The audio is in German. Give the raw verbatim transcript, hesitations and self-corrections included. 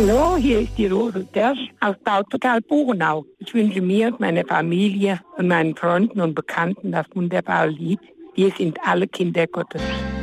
Hallo, hier ist die Rose Dersch aus Tautotal-Buchenau. Ich wünsche mir und meiner Familie und meinen Freunden und Bekannten das wunderbare Lied Wir sind alle Kinder Gottes.